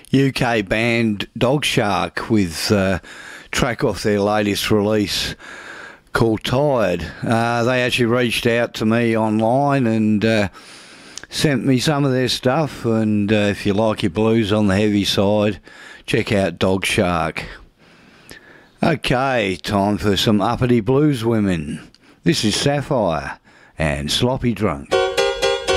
UK band Dog Shark with a track off their latest release called Tired. They actually reached out to me online and sent me some of their stuff, and if you like your blues on the heavy side, check out Dog Shark. Okay, time for some uppity blues women. This is Sapphire and Sloppy Drunk.